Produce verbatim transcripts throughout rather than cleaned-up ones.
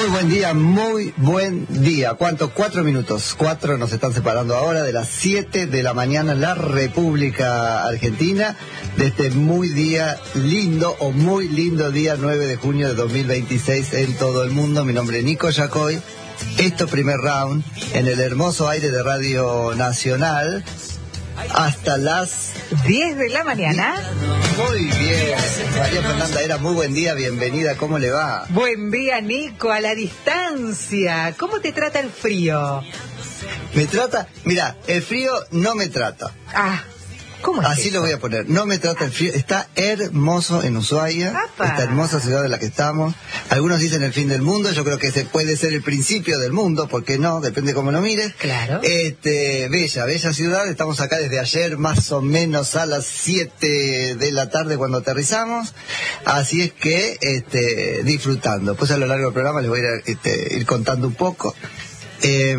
buen día, muy buen día. ¿Cuánto? Cuatro minutos. Cuatro nos están separando ahora de las siete de la mañana en la República Argentina, de este muy día lindo o muy lindo día nueve de junio de dos mil veintiséis en todo el mundo. Mi nombre es Nico Yacoy. Esto primer round en el hermoso aire de Radio Nacional hasta las diez de la mañana. Muy bien. María Fernanda Era, muy buen día, bienvenida, ¿cómo le va? Buen día, Nico, a la distancia. ¿Cómo te trata el frío? Me trata, mira, el frío no me trata. Ah, ¿cómo es Así eso? lo voy a poner, no me trata el frío, está hermoso en Ushuaia, ¡Apa! Esta hermosa ciudad en la que estamos. Algunos dicen el fin del mundo, yo creo que ese puede ser el principio del mundo, ¿por qué no? Depende cómo lo mires. Claro. Este, bella, bella ciudad, estamos acá desde ayer más o menos a las siete de la tarde cuando aterrizamos, así es que este, disfrutando. Pues a lo largo del programa les voy a ir, este, ir contando un poco. Eh,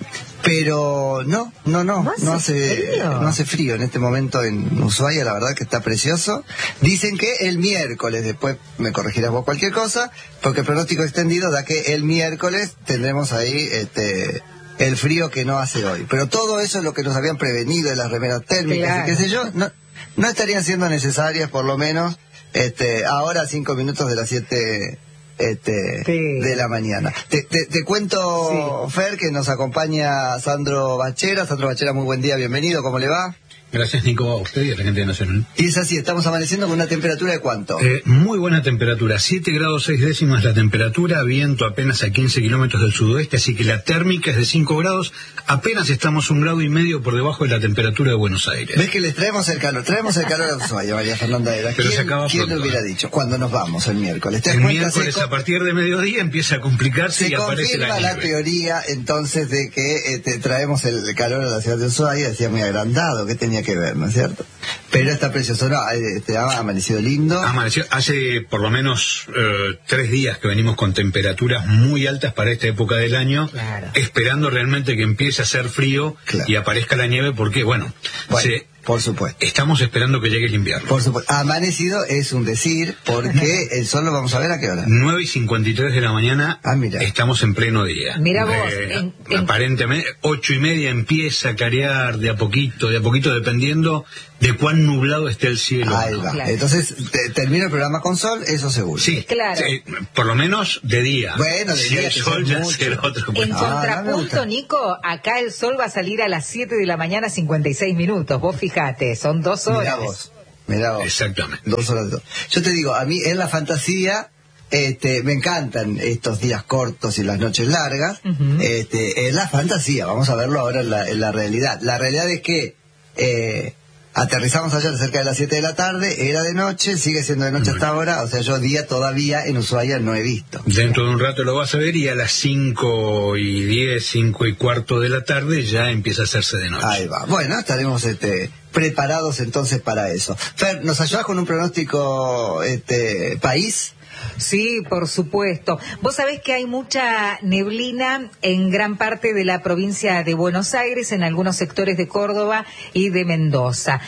pero no, no, no, ¿No hace no hace frío? no hace frío en este momento en Ushuaia, la verdad que está precioso. Dicen que el miércoles, después me corregirás vos cualquier cosa, porque el pronóstico extendido da que el miércoles tendremos ahí este el frío que no hace hoy. Pero todo eso es lo que nos habían prevenido de las remeras térmicas, Claro. y qué sé yo, no, no estarían siendo necesarias por lo menos este ahora a cinco minutos de las siete Este, Sí. de la mañana. Te, te, te cuento, sí. Fer, que nos acompaña Sandro Bachera. Sandro Bachera, muy buen día, bienvenido, ¿cómo le va? Gracias, Nico, a usted y a la gente de Nacional. Y es así, estamos amaneciendo con una temperatura de ¿cuánto? Eh, muy buena temperatura, siete grados seis décimas la temperatura, viento apenas a quince kilómetros del sudoeste, así que la térmica es de cinco grados, apenas estamos un grado y medio por debajo de la temperatura de Buenos Aires. ¿Ves que les traemos el calor? Traemos el calor a Ushuaia, María Fernanda Era. Pero ¿Quién, se acaba ¿quién pronto, lo hubiera eh? dicho? Cuando nos vamos el miércoles. ¿Te das El cuenta? miércoles Se a partir de mediodía empieza a complicarse Se y aparece la confirma nieve. la teoría entonces de que eh, te traemos el calor a la ciudad de Ushuaia, decía muy agrandado, ¿qué tenía que ver, no es cierto? Pero está precioso, no, este, ha amanecido lindo. Amaneció, hace por lo menos eh, tres días que venimos con temperaturas muy altas para esta época del año, Claro. esperando realmente que empiece a hacer frío Claro. y aparezca la nieve, porque bueno, Bueno, se, por supuesto. estamos esperando que llegue el invierno. Por supuesto. Amanecido es un decir, porque el sol lo vamos a ver a qué hora. nueve y cincuenta y tres de la mañana, Ah, mira. estamos en pleno día. Mira vos, Eh, en- en- aparentemente, ocho y media empieza a clarear de a poquito, de a poquito, dependiendo de cuán nublado esté el cielo. Ahí ¿no? va. Claro. Entonces, te- termina el programa con sol, eso seguro. Sí, Claro. sí, por lo menos de día. Bueno, de si día hay que sol es ya mucho. será otro En cuento. Ah, no me contrapunto, gusta. Nico, acá el sol va a salir a las siete de la mañana, cincuenta y seis minutos. Vos fijate, son dos horas. Mirá vos. Mirá vos. Exactamente. Dos horas. Dos. Yo te digo, a mí en la fantasía, este, me encantan estos días cortos y las noches largas. Ujú. Este, en la fantasía, vamos a verlo ahora en la, en la realidad. La realidad es que eh, aterrizamos ayer cerca de las siete de la tarde, era de noche, sigue siendo de noche hasta ahora, o sea, yo día todavía en Ushuaia no he visto. Dentro de un rato lo vas a ver y a las cinco y diez, cinco y cuarto de la tarde ya empieza a hacerse de noche. Ahí va. Bueno, estaremos este, preparados entonces para eso. Fer, ¿nos ayudas con un pronóstico este, país? Sí, por supuesto. Vos sabés que hay mucha neblina en gran parte de la provincia de Buenos Aires, en algunos sectores de Córdoba y de Mendoza.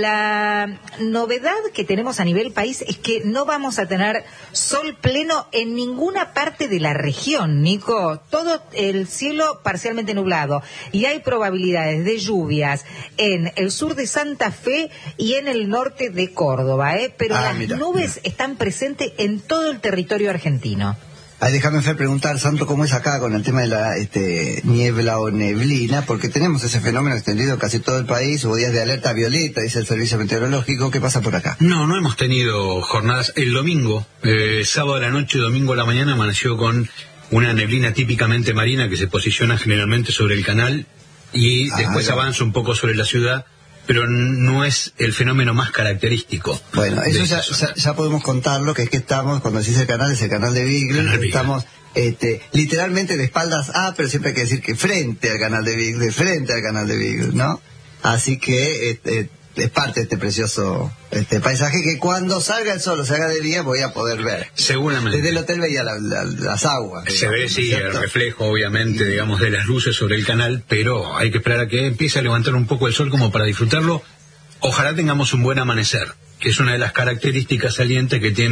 La novedad que tenemos a nivel país es que no vamos a tener sol pleno en ninguna parte de la región, Nico. Todo el cielo parcialmente nublado. Y hay probabilidades de lluvias en el sur de Santa Fe y en el norte de Córdoba, ¿eh? Pero Ah, las mira, nubes mira. están presentes en todo el territorio argentino. Ay, déjame, Fer, preguntar, Santo, ¿cómo es acá con el tema de la este, niebla o neblina? Porque tenemos ese fenómeno extendido en casi todo el país, hubo días de alerta violeta, dice el servicio meteorológico. ¿Qué pasa por acá? No, no hemos tenido jornadas. El domingo, eh, sábado a la noche, domingo a la mañana, amaneció con una neblina típicamente marina que se posiciona generalmente sobre el canal y Ah, después ya. avanza un poco sobre la ciudad, pero no es el fenómeno más característico. Bueno, de eso esa ya, zona. ya, ya podemos contarlo, que es que estamos, cuando decís el canal, es el canal de Beagle, Canal Beagle. estamos este, literalmente de espaldas a, pero siempre hay que decir que frente al canal de Beagle, de frente al canal de Beagle, ¿no? Así que este, es parte de este precioso este paisaje que cuando salga el sol o salga de día voy a poder ver. Seguramente. Desde el hotel veía la- la- las aguas. Se digamos, ve, ¿no es sí, el cierto? reflejo, obviamente, digamos, de las luces sobre el canal, pero hay que esperar a que empiece a levantar un poco el sol como para disfrutarlo. Ojalá tengamos un buen amanecer, que es una de las características salientes que tiene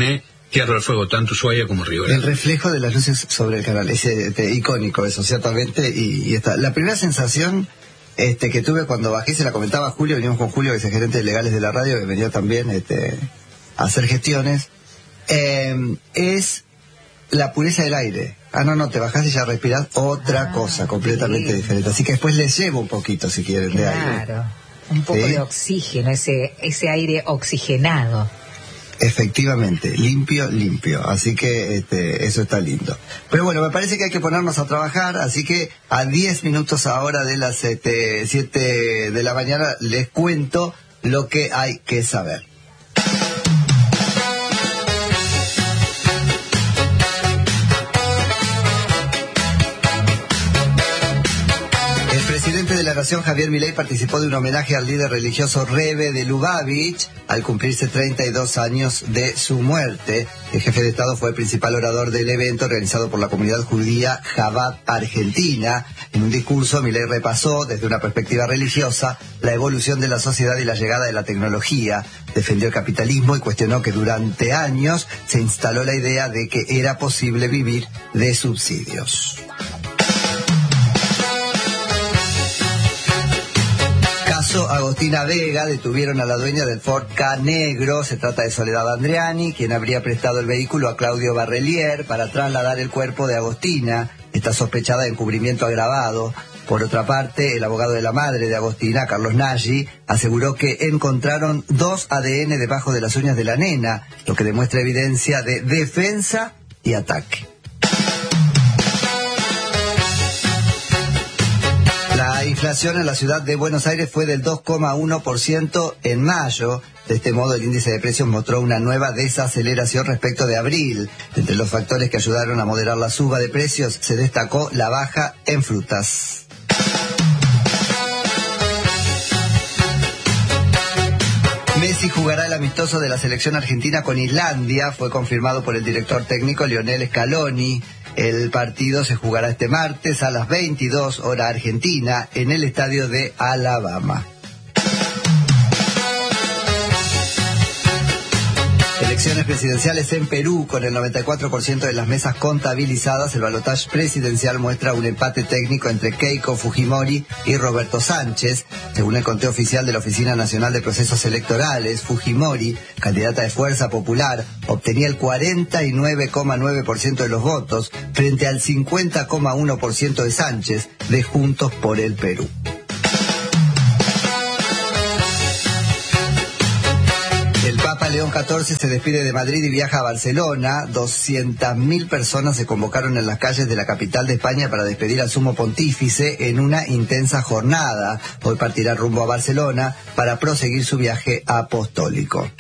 Tierra del Fuego, tanto Ushuaia como Río Grande. El reflejo de las luces sobre el canal, es este, icónico eso, ciertamente, y, y está. La primera sensación este, que tuve cuando bajé, se la comentaba a Julio, venimos con Julio, que es el gerente de legales de la radio, que venía también este, a hacer gestiones, eh, es la pureza del aire. Ah, no, no, te bajás y ya respirás otra ah, cosa completamente sí. diferente. Así que después les llevo un poquito, si quieren, claro, de aire. Claro, un poco ¿sí? de oxígeno, ese, ese aire oxigenado. Efectivamente, limpio, limpio. Así que este, eso está lindo. Pero bueno, me parece que hay que ponernos a trabajar, así que a diez minutos ahora de las este, siete de la mañana les cuento lo que hay que saber. El presidente de la Nación, Javier Milei, participó de un homenaje al líder religioso Rebbe de Lubavitch al cumplirse treinta y dos años de su muerte. El jefe de Estado fue el principal orador del evento organizado por la comunidad judía Chabad Argentina. En un discurso, Milei repasó desde una perspectiva religiosa la evolución de la sociedad y la llegada de la tecnología. Defendió el capitalismo y cuestionó que durante años se instaló la idea de que era posible vivir de subsidios. Agostina Vega, detuvieron a la dueña del Ford Ka negro. Se trata de Soledad Andreani, quien habría prestado el vehículo a Claudio Barrelier para trasladar el cuerpo de Agostina. Está sospechada de encubrimiento agravado. Por otra parte, el abogado de la madre de Agostina, Carlos Nagy, aseguró que encontraron dos A D N debajo de las uñas de la nena, lo que demuestra evidencia de defensa y ataque. La inflación en la ciudad de Buenos Aires fue del dos coma uno por ciento en mayo. De este modo, el índice de precios mostró una nueva desaceleración respecto de abril. Entre los factores que ayudaron a moderar la suba de precios, se destacó la baja en frutas. Messi jugará el amistoso de la selección argentina con Islandia, fue confirmado por el director técnico Lionel Scaloni. El partido se jugará este martes a las veintidós hora argentina en el estadio de Alabama. Elecciones presidenciales en Perú, con el noventa y cuatro por ciento de las mesas contabilizadas, el balotaje presidencial muestra un empate técnico entre Keiko Fujimori y Roberto Sánchez. Según el conteo oficial de la Oficina Nacional de Procesos Electorales, Fujimori, candidata de Fuerza Popular, obtenía el cuarenta y nueve coma nueve por ciento de los votos frente al cincuenta coma uno por ciento de Sánchez, de Juntos por el Perú. El Papa León catorce se despide de Madrid y viaja a Barcelona. doscientas mil personas se convocaron en las calles de la capital de España para despedir al sumo pontífice en una intensa jornada. Hoy partirá rumbo a Barcelona para proseguir su viaje apostólico.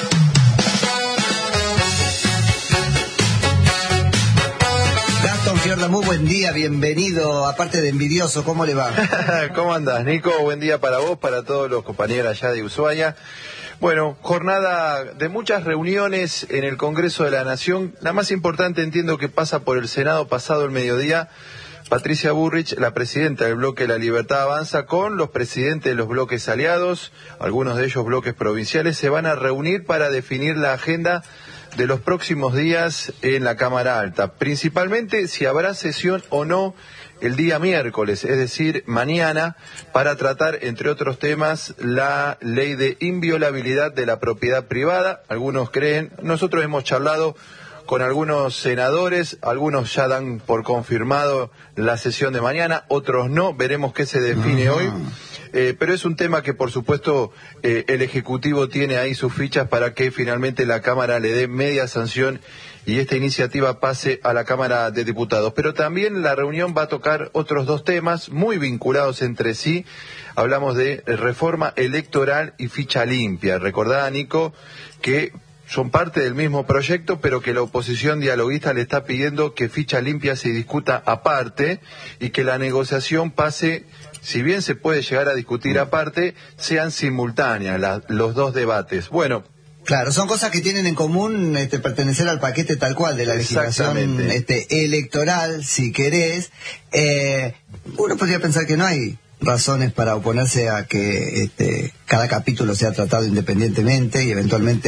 Gastón Fiorda, muy buen día, bienvenido. Aparte de envidioso, ¿cómo le va? ¿Cómo andás, Nico? Buen día para vos, para todos los compañeros allá de Ushuaia. Bueno, jornada de muchas reuniones en el Congreso de la Nación. La más importante entiendo que pasa por el Senado pasado el mediodía. Patricia Bullrich, la presidenta del bloque La Libertad Avanza, con los presidentes de los bloques aliados, algunos de ellos bloques provinciales, se van a reunir para definir la agenda de los próximos días en la Cámara Alta. Principalmente si habrá sesión o no el día miércoles, es decir, mañana, para tratar, entre otros temas, la ley de inviolabilidad de la propiedad privada. Algunos creen, nosotros hemos charlado con algunos senadores, algunos ya dan por confirmado la sesión de mañana, otros no, veremos qué se define uh-huh. hoy. Eh, pero es un tema que, por supuesto, eh, el Ejecutivo tiene ahí sus fichas para que finalmente la Cámara le dé media sanción y esta iniciativa pase a la Cámara de Diputados. Pero también la reunión va a tocar otros dos temas muy vinculados entre sí. Hablamos de reforma electoral y ficha limpia. Recordá, Nico, que son parte del mismo proyecto, pero que la oposición dialoguista le está pidiendo que ficha limpia se discuta aparte y que la negociación pase, si bien se puede llegar a discutir aparte, sean simultáneas la, los dos debates. Bueno, claro, son cosas que tienen en común este, pertenecer al paquete tal cual de la legislación este, electoral, si querés. Eh, uno podría pensar que no hay razones para oponerse a que este, cada capítulo sea tratado independientemente y eventualmente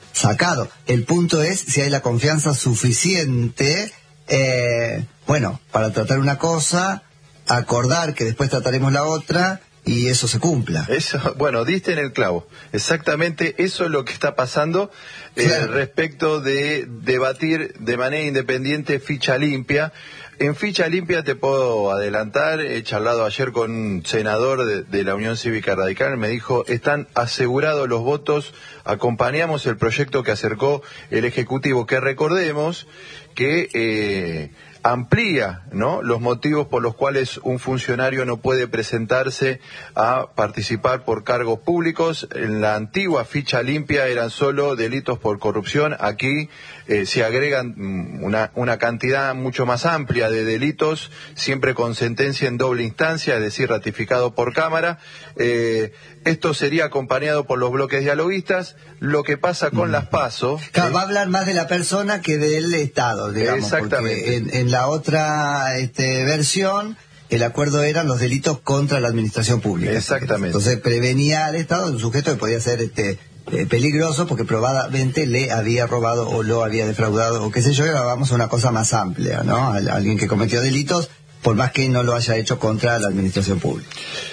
sacado. El punto es si hay la confianza suficiente, eh, bueno, para tratar una cosa, acordar que después trataremos la otra y eso se cumpla. Eso, bueno, diste en el clavo. Exactamente eso es lo que está pasando eh, claro. respecto de debatir de manera independiente ficha limpia. En ficha limpia te puedo adelantar, he charlado ayer con un senador de, de la Unión Cívica Radical, me dijo, están asegurados los votos, acompañamos el proyecto que acercó el Ejecutivo, que recordemos que eh, amplía, ¿no?, los motivos por los cuales un funcionario no puede presentarse a participar por cargos públicos. En la antigua ficha limpia eran solo delitos por corrupción, aquí eh, se agregan una, una cantidad mucho más amplia de delitos, siempre con sentencia en doble instancia, es decir, ratificado por Cámara. Eh, esto sería acompañado por los bloques dialoguistas. Lo que pasa con mm. las PASO... Claro, eh, va a hablar más de la persona que del Estado, digamos. Exactamente. En, en la otra este, versión, el acuerdo eran los delitos contra la administración pública. Exactamente. Entonces prevenía al Estado de un sujeto que podía ser este eh, peligroso porque probablemente le había robado o lo había defraudado o qué sé yo, y ahora vamos a una cosa más amplia, ¿no? A, a alguien que cometió delitos, por más que no lo haya hecho contra la administración pública.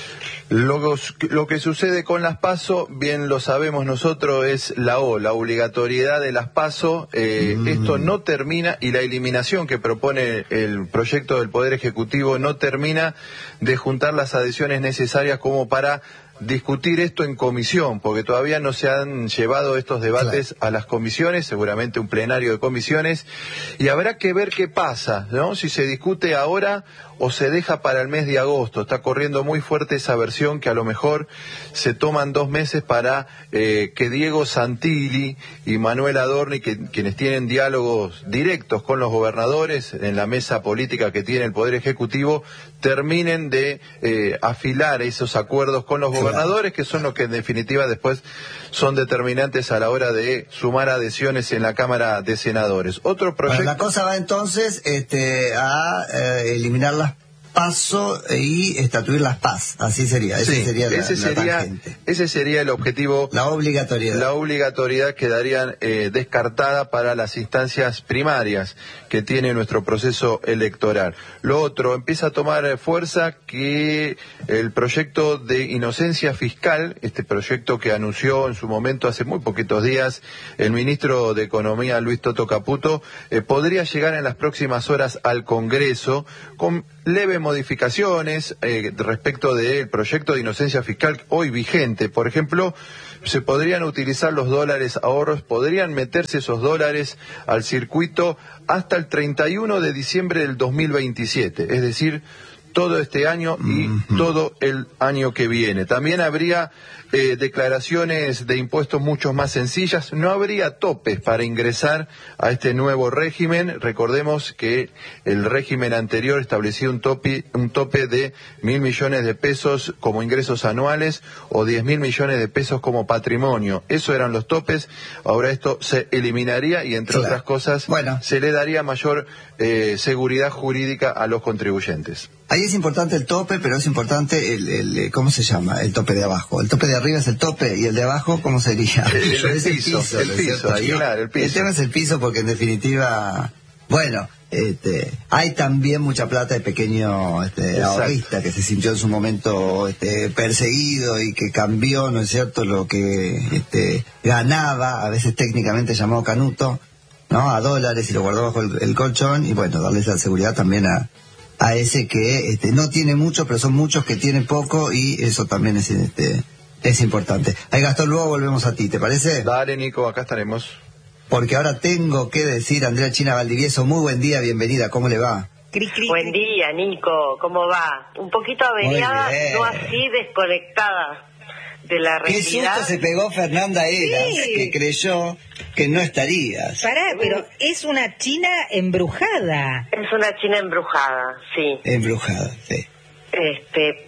Lo, lo que sucede con las PASO, bien lo sabemos nosotros, es la O, la obligatoriedad de las PASO. Eh, mm. Esto no termina, y la eliminación que propone el proyecto del Poder Ejecutivo no termina de juntar las adhesiones necesarias como para discutir esto en comisión, porque todavía no se han llevado estos debates claro. a las comisiones, seguramente un plenario de comisiones, y habrá que ver qué pasa, ¿no? Si se discute ahora o se deja para el mes de agosto. Está corriendo muy fuerte esa versión que a lo mejor se toman dos meses para eh, que Diego Santilli y Manuel Adorni, que, quienes tienen diálogos directos con los gobernadores en la mesa política que tiene el Poder Ejecutivo, terminen de eh, afilar esos acuerdos con los gobernadores, que son los que en definitiva después son determinantes a la hora de sumar adhesiones en la Cámara de Senadores. Otro proyecto... Bueno, la cosa va entonces este, a eh, eliminar las PASO y estatuir las PAS, así sería, ese sí, sería, la, ese, la sería tangente. ese sería el objetivo. La obligatoriedad. La obligatoriedad quedaría eh, descartada para las instancias primarias que tiene nuestro proceso electoral. Lo otro, empieza a tomar fuerza que el proyecto de inocencia fiscal, este proyecto que anunció en su momento hace muy poquitos días el ministro de Economía, Luis Toto Caputo, eh, podría llegar en las próximas horas al Congreso con leves modificaciones eh, respecto del proyecto de inocencia fiscal hoy vigente. Por ejemplo, se podrían utilizar los dólares ahorros, podrían meterse esos dólares al circuito hasta el treinta y uno de diciembre del dos mil veintisiete, es decir, todo este año y uh-huh. todo el año que viene. También habría eh, declaraciones de impuestos mucho más sencillas, no habría topes para ingresar a este nuevo régimen. Recordemos que el régimen anterior establecía un tope, un tope de mil millones de pesos como ingresos anuales o diez mil millones de pesos como patrimonio. Esos eran los topes, ahora esto se eliminaría y entre claro. otras cosas bueno. se le daría mayor eh, seguridad jurídica a los contribuyentes. Ahí es importante el tope, pero es importante el, el, ¿cómo se llama? El tope de abajo. El tope de arriba es el tope y el de abajo, ¿cómo sería? El, el, el, el piso, piso, el piso, ahí, claro, el piso. El tema es el piso porque en definitiva, bueno, este, hay también mucha plata de pequeño este, ahorrista que se sintió en su momento este, perseguido y que cambió, ¿no es cierto?, lo que este, ganaba, a veces técnicamente llamado canuto, ¿no?, a dólares y lo guardó bajo el, el colchón y bueno, darle esa seguridad también a a ese que este, no tiene mucho, pero son muchos que tienen poco y eso también es este, es importante. Ahí, Gastón, luego volvemos a ti, ¿te parece? Dale, Nico, acá estaremos. Porque ahora tengo que decir, Andrea China Valdivieso, muy buen día, bienvenida, ¿cómo le va? Cri, cri, buen día, Nico, ¿cómo va? Un poquito averiada, no así desconectada de la realidad. Qué susto se pegó Fernanda Eras, sí. que creyó que no estarías. Pará, pero es una China embrujada. Es una China embrujada, sí. Embrujada, sí. Este,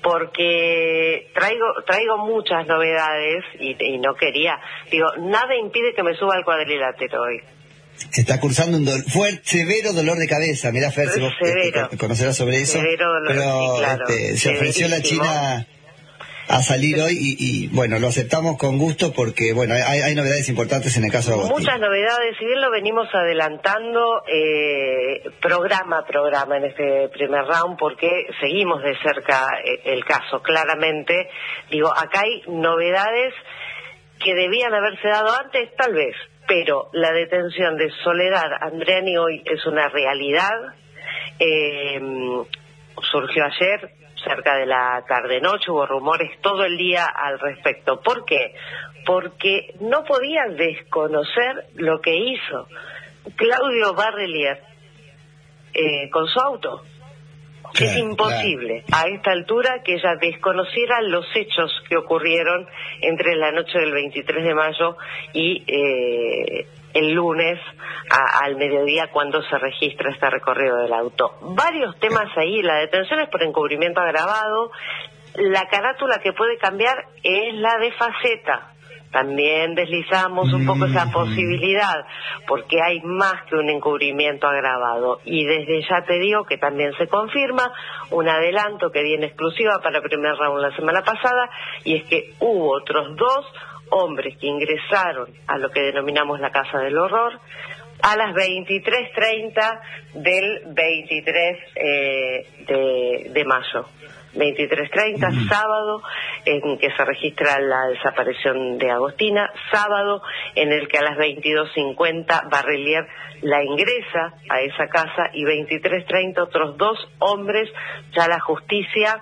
porque traigo traigo muchas novedades y, y no quería. Digo, nada impide que me suba al cuadrilátero hoy. Está cursando un do- fuerte, severo dolor de cabeza. Mirá, Fer, si vos este, conocerás sobre eso. Severo dolor, pero sí, claro. este, se ofreció la China... a salir hoy y, y bueno, lo aceptamos con gusto porque bueno, hay, hay novedades importantes en el caso de Agostina. Muchas novedades, si bien lo venimos adelantando eh, programa a programa en este primer round porque seguimos de cerca eh, el caso, claramente. Digo, acá hay novedades que debían haberse dado antes, tal vez, pero la detención de Soledad Andreani hoy es una realidad. Eh, surgió ayer, cerca de la tarde-noche, hubo rumores todo el día al respecto. ¿Por qué? Porque no podían desconocer lo que hizo Claudio Barrelier eh, con su auto. Claro, es imposible claro. a esta altura que ella desconociera los hechos que ocurrieron entre la noche del veintitrés de mayo y eh, el lunes a, al mediodía cuando se registra este recorrido del auto. Varios temas ahí, la detención es por encubrimiento agravado, la carátula que puede cambiar es la de faceta. También deslizamos un poco esa posibilidad, porque hay más que un encubrimiento agravado. Y desde ya te digo que también se confirma un adelanto que di en exclusiva para primer round la semana pasada, y es que hubo otros dos hombres que ingresaron a lo que denominamos la Casa del Horror a las veintitrés treinta del veintitrés eh, de, de mayo. veintitrés treinta, uh-huh. sábado, en que se registra la desaparición de Agostina, sábado en el que a las veintidós cincuenta Barrelier la ingresa a esa casa, y veintitrés treinta otros dos hombres, ya la justicia,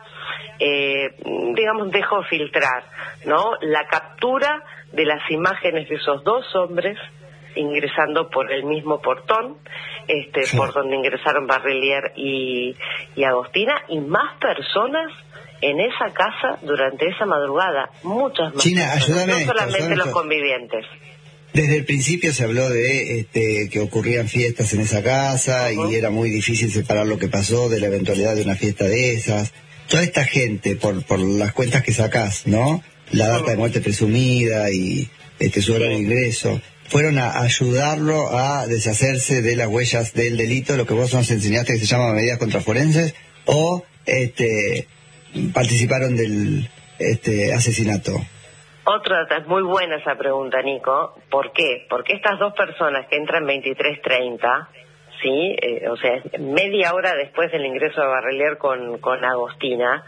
eh, digamos, dejó filtrar, ¿no?, la captura de las imágenes de esos dos hombres ingresando por el mismo portón, este, sí. por donde ingresaron Barrelier y, y Agostina, y más personas en esa casa durante esa madrugada, muchas más China, personas, ayúdame, no solamente ayúdame, los convivientes. Desde el principio se habló de este, que ocurrían fiestas en esa casa, uh-huh. y era muy difícil separar lo que pasó de la eventualidad de una fiesta de esas. Toda esta gente, por, por las cuentas que sacás, ¿no?, la data uh-huh. de muerte presumida y este, su hora de ingreso, fueron a ayudarlo a deshacerse de las huellas del delito, lo que vos nos enseñaste que se llama medidas contraforenses, o este participaron del este asesinato. Otra, es muy buena esa pregunta, Nico. ¿Por qué? Porque estas dos personas que entran veintitrés treinta, sí, eh, o sea, media hora después del ingreso de Barrelier con, con Agostina,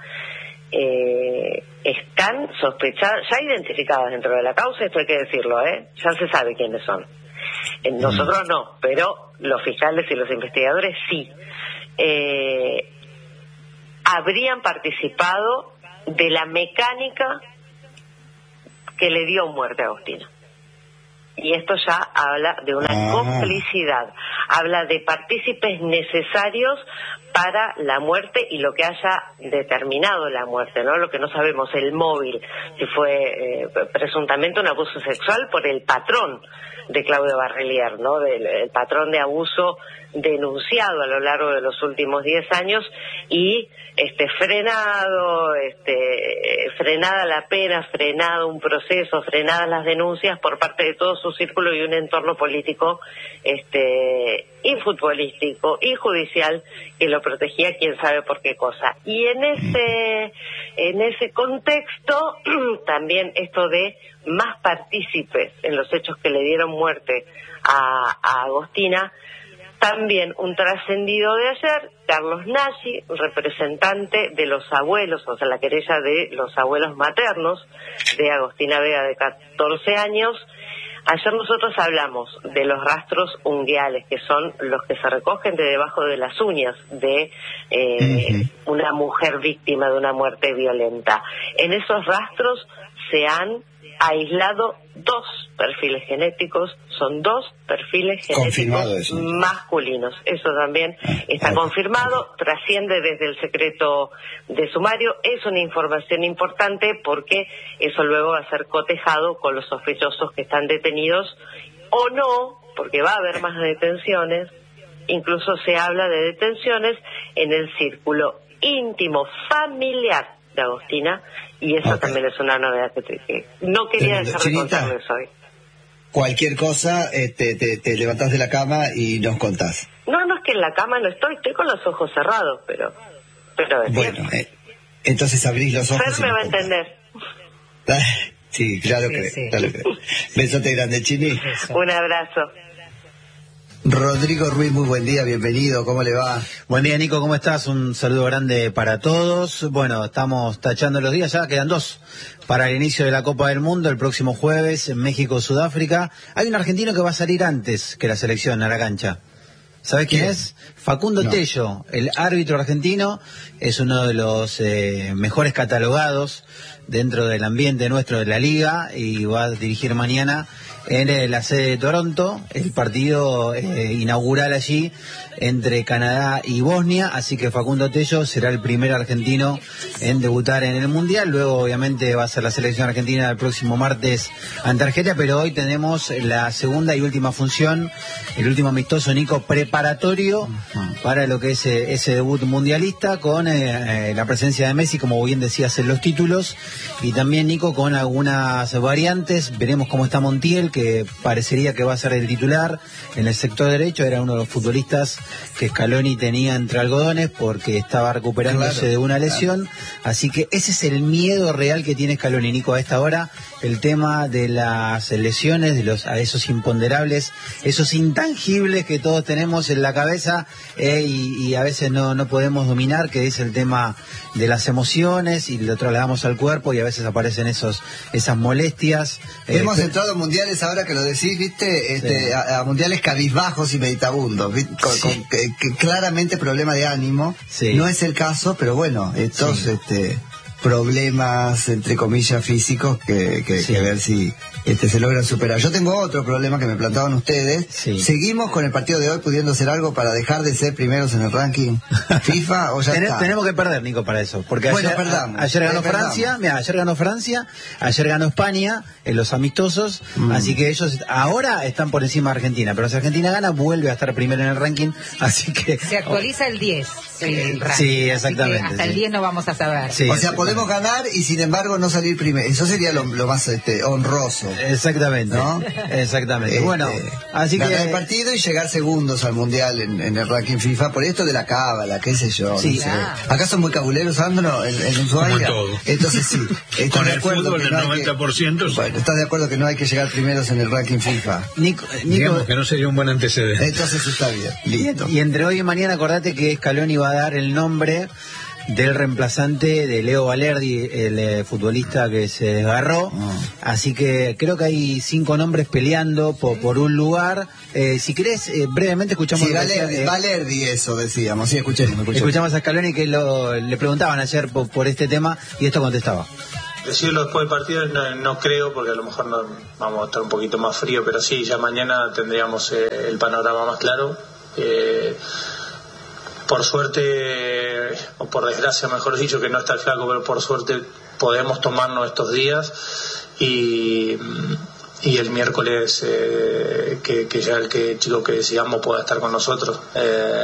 Eh, están sospechadas, ya identificadas dentro de la causa, esto hay que decirlo, ¿eh? Ya se sabe quiénes son. Eh, nosotros no, pero los fiscales y los investigadores sí. Eh, habrían participado de la mecánica que le dio muerte a Agostina. Y esto ya habla de una ah. complicidad, habla de partícipes necesarios para la muerte y lo que haya determinado la muerte, ¿no? Lo que no sabemos, el móvil, si fue eh, presuntamente un abuso sexual por el patrón de Claudio Barrelier, ¿no?, del el patrón de abuso denunciado a lo largo de los últimos diez años, y este frenado, este frenada la pena, frenado un proceso, frenadas las denuncias por parte de todo su círculo y un entorno político este y futbolístico y judicial que lo protegía, quién sabe por qué cosa. Y en ese en ese contexto también esto de más partícipes en los hechos que le dieron muerte a, a Agostina. También un trascendido de ayer, Carlos Nagy, representante de los abuelos, o sea, la querella de los abuelos maternos de Agostina Vega, de catorce años. Ayer nosotros hablamos de los rastros unguiales, que son los que se recogen de debajo de las uñas de eh, uh-huh. una mujer víctima de una muerte violenta. En esos rastros se han aislado dos perfiles genéticos, son dos perfiles genéticos masculinos. Eso también está confirmado, trasciende desde el secreto de sumario. Es una información importante porque eso luego va a ser cotejado con los sospechosos que están detenidos o no, porque va a haber más detenciones. Incluso se habla de detenciones en el círculo íntimo familiar de Agostina, y eso okay. también es una novedad que, te, que no quería dejar de contarles hoy. Cualquier cosa, eh, te, te, te levantás de la cama y nos contás. No, no es que en la cama no estoy, estoy con los ojos cerrados, pero... pero bueno, eh, entonces abrís los ojos. Fer me va a entender. Sí, claro Sí, que sí. claro que. Besote grande, Chini. Eso. Un abrazo. Rodrigo Ruiz, muy buen día, bienvenido, ¿cómo le va? Buen día, Nico, ¿cómo estás? Un saludo grande para todos. Bueno, estamos tachando los días, ya quedan dos para el inicio de la Copa del Mundo el próximo jueves en México-Sudáfrica. Hay un argentino que va a salir antes que la selección a la cancha. ¿Sabés quién, ¿Quién? es? Facundo No. Tello, el árbitro argentino, es uno de los eh, mejores catalogados dentro del ambiente nuestro de la liga y va a dirigir mañana en eh, la sede de Toronto el partido eh, inaugural allí entre Canadá y Bosnia, así que Facundo Tello será el primer argentino en debutar en el Mundial. Luego obviamente va a ser la selección argentina el próximo martes ante Argelia, pero hoy tenemos la segunda y última función, el último amistoso, Nico, preparatorio uh-huh. para lo que es eh, ese debut mundialista, con eh, eh, la presencia de Messi, como bien decías, en los títulos, y también, Nico, con algunas variantes. Veremos cómo está Montiel, que parecería que va a ser el titular en el sector derecho. Era uno de los futbolistas que Scaloni tenía entre algodones porque estaba recuperándose claro, de una lesión, claro. Así que ese es el miedo real que tiene Scaloni, Nico, a esta hora, el tema de las lesiones, de los a esos imponderables, esos intangibles que todos tenemos en la cabeza eh, y, y a veces no, no podemos dominar, que es el tema de las emociones, y lo trasladamos al cuerpo y a veces aparecen esos esas molestias. Hemos eh, entrado a mundiales, ahora que lo decís, viste, este, sí. a, a mundiales cabizbajos y meditabundos, con, sí. con que, que claramente problema de ánimo. Sí. No es el caso, pero bueno, estos sí. este, problemas, entre comillas, físicos que, que, sí. que ver si este, se logran superar. Yo tengo otro problema que me plantaban ustedes. Sí. ¿Seguimos con el partido de hoy pudiendo hacer algo para dejar de ser primeros en el ranking FIFA o ya Ten, está? Tenemos que perder, Nico, para eso. Porque bueno, ayer, perdamos, a, ayer ganó eh, Francia, mira, ayer ganó Francia, ayer ganó España en los amistosos, mm. así que ellos ahora están por encima de Argentina, pero si Argentina gana vuelve a estar primero en el ranking, así que... Se actualiza el diez. El ranking, sí, exactamente. Hasta sí. el diez no vamos a saber. Sí, o sea, podemos ganar y sin embargo no salir primero. Eso sería lo, lo más este, honroso. Exactamente. ¿No? Exactamente. Este, bueno, así ganar que... el partido y llegar segundos al Mundial en, en el ranking FIFA por esto de la cábala, qué sé yo. Sí, no sé. ¿Acá son muy cabuleros, Sandro, en, en Ushuaia? Como todo. Entonces sí. Con de el acuerdo fútbol el no noventa por ciento. Que, bueno, ¿estás de acuerdo que no hay que llegar primeros en el ranking FIFA? Nico, Nico, digamos que no sería un buen antecedente. Entonces está bien. Listo. Y, y entre hoy y mañana acordate que Scaloni va a dar el nombre del reemplazante de Leo Valerdi, el eh, futbolista que se desgarró. Oh. Así que creo que hay cinco nombres peleando por, por un lugar. Eh, si querés, eh, brevemente escuchamos... Sí, Valerdi, eh, Valerdi, eso decíamos. Sí, escuchemos. escuchemos. Escuchamos a Scaloni que lo, le preguntaban ayer por, por este tema y esto contestaba. Decirlo después del partido no, no creo, porque a lo mejor no, vamos a estar un poquito más frío, pero sí, ya mañana tendríamos eh, el panorama más claro. Eh, por suerte, o por desgracia mejor dicho, que no está el flaco, pero por suerte podemos tomarnos estos días y, y el miércoles eh, que, que ya el que chico que decidamos pueda estar con nosotros. Eh,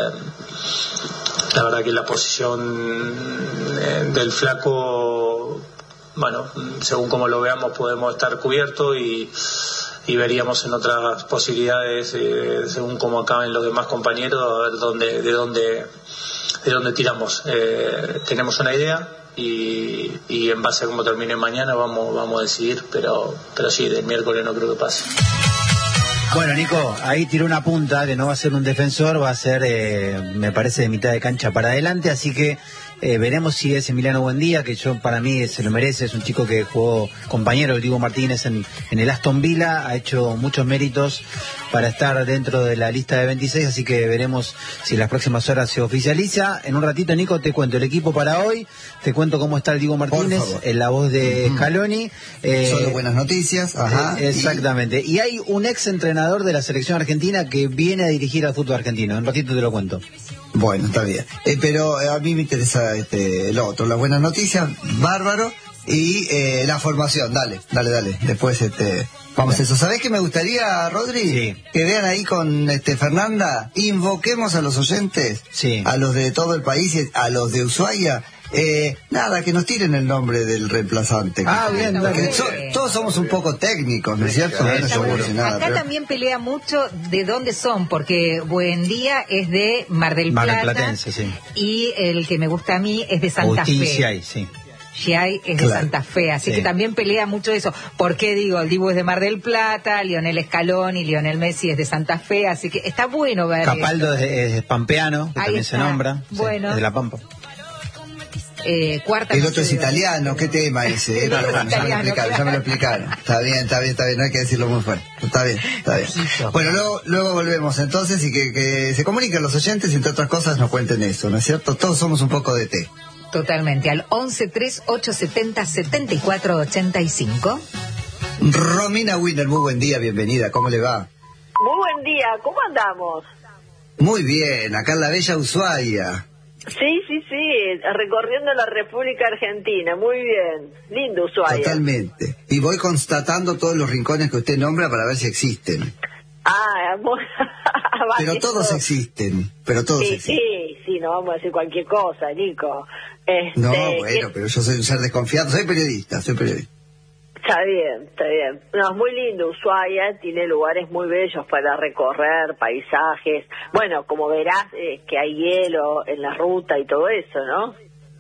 la verdad que la posición eh, del flaco, bueno, según como lo veamos podemos estar cubiertos y, y veríamos en otras posibilidades eh, según como acaben los demás compañeros a ver dónde, de dónde de dónde tiramos. Eh, tenemos una idea y, y en base a cómo termine mañana vamos vamos a decidir, pero pero sí, del miércoles no creo que pase. Bueno, Nico, ahí tiró una punta que no va a ser un defensor, va a ser, eh, me parece, de mitad de cancha para adelante, así que eh, veremos si es Emiliano Buendía, que yo para mí se lo merece, es un chico que jugó compañero del Diego Martínez en, en el Aston Villa, ha hecho muchos méritos para estar dentro de la lista de veintiséis, así que veremos si en las próximas horas se oficializa. En un ratito, Nico, te cuento el equipo para hoy, te cuento cómo está el Diego Martínez, en la voz de uh-huh. Scaloni. Eh, Solo buenas noticias, ajá. Eh, exactamente. Y... y hay un ex entrenador de la selección argentina que viene a dirigir al fútbol argentino. En un ratito te lo cuento. Bueno, está bien. Eh, pero a mí me interesa este, lo otro, las buenas noticias, bárbaro, y eh, la formación. Dale, dale, dale. Después este... Vamos a eso. ¿Sabés qué me gustaría, Rodri? Sí. Que vean ahí con este Fernanda, invoquemos a los oyentes, sí. a los de todo el país, a los de Ushuaia. Eh, nada, que nos tiren el nombre del reemplazante. Ah, bien, bien. So, todos somos un poco técnicos, ¿no es cierto? Sí, no bueno. nada, Acá pero... también pelea mucho de dónde son, porque Buendía es de Mar del Plata. Mar del Platense, sí. Y el que me gusta a mí es de Santa Agustín, Fe. Sí, hay, sí. Giai es de Claro. Santa Fe, así Sí. que también pelea mucho eso. ¿Por qué digo? El Dibu es de Mar del Plata, Lionel Scaloni y Lionel Messi es de Santa Fe, así que está bueno ver Capaldo esto. es, es pampeano, que Ahí también se está. nombra. Sí, Bueno. es de La Pampa. Eh, cuarta El no otro es sé de dónde. italiano, ¿qué tema ese? El Eh, otro pero es bueno, ya me lo italiano, explicaron, ya me lo explicaron. Está bien, está bien, está bien, no hay que decirlo muy fuerte. Está bien, está bien. Bueno, luego, luego volvemos entonces y que, que se comuniquen los oyentes y entre otras cosas nos cuenten eso, ¿no es cierto? Todos somos un poco de té. Totalmente, al once tres ocho setenta setenta y cuatro ochenta y cinco. Romina Winner, muy buen día, bienvenida, ¿cómo le va? Muy buen día, ¿cómo andamos? Muy bien, acá en la bella Ushuaia. Sí, sí, sí, recorriendo la República Argentina, muy bien. Lindo Ushuaia. Totalmente. Y voy constatando todos los rincones que usted nombra para ver si existen. Ah, muy... Pero todos existen, pero todos Sí, existen. sí, sí, no vamos a decir cualquier cosa, Nico. Este, No, bueno, que- pero yo soy un ser desconfiado, soy periodista, soy periodista. Está bien, está bien. No, es muy lindo Ushuaia, tiene lugares muy bellos para recorrer, paisajes. Bueno, como verás, eh, que hay hielo en la ruta y todo eso, ¿no?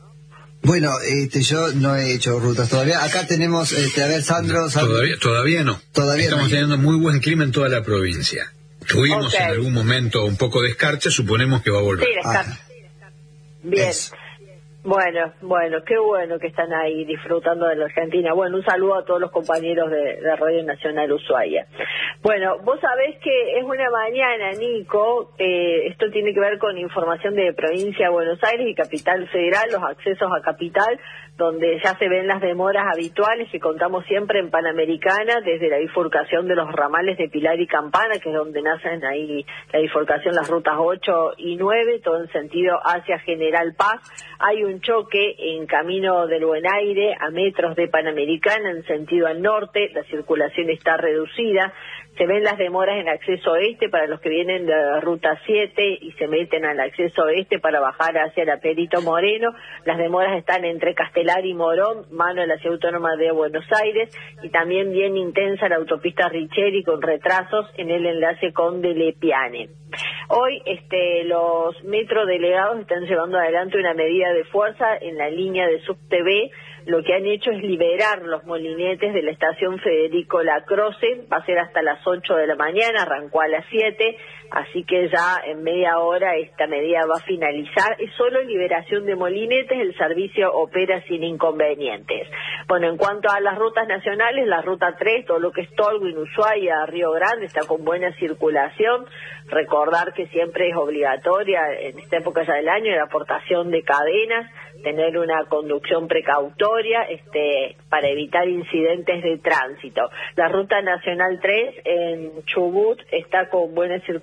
Bueno, este, yo no he hecho rutas todavía. Acá tenemos, este, a ver, Sandro, Sandro. Todavía, todavía no. Todavía Estamos no. teniendo muy buen clima en toda la provincia. Tuvimos Ok. en algún momento un poco de escarcha, suponemos que va a volver. Sí, está. Ah, Bien. eso. Bueno, bueno, qué bueno que están ahí disfrutando de la Argentina. Bueno, un saludo a todos los compañeros de, de Radio Nacional Ushuaia. Bueno, vos sabés que es una mañana, Nico, eh, esto tiene que ver con información de Provincia de Buenos Aires y Capital Federal, los accesos a Capital, donde ya se ven las demoras habituales que contamos siempre en Panamericana, desde la bifurcación de los ramales de Pilar y Campana, que es donde nacen ahí la bifurcación, las rutas ocho y nueve, todo en sentido hacia General Paz. Hay un choque en camino del Buen Aire a metros de Panamericana en sentido al norte, la circulación está reducida. Se ven las demoras en acceso oeste para los que vienen de la ruta siete y se meten al acceso oeste para bajar hacia la Perito Moreno. Las demoras están entre Castelar y Morón, mano de la Ciudad Autónoma de Buenos Aires, y también bien intensa la autopista Richeri con retrasos en el enlace con Delepiane. Hoy este, los metrodelegados están llevando adelante una medida de fuerza en la línea de Subte B. Lo que han hecho es liberar los molinetes de la estación Federico Lacroce, va a ser hasta las ocho de la mañana, arrancó a las siete, así que ya en media hora esta medida va a finalizar. Es solo liberación de molinetes, el servicio opera sin inconvenientes. Bueno, en cuanto a las rutas nacionales, la ruta tres, todo lo que es Tolwyn, Ushuaia, Río Grande, está con buena circulación. Recordar que siempre es obligatoria en esta época ya del año la aportación de cadenas, tener una conducción precautoria este, para evitar incidentes de tránsito. La ruta nacional tres en Chubut está con buena circulación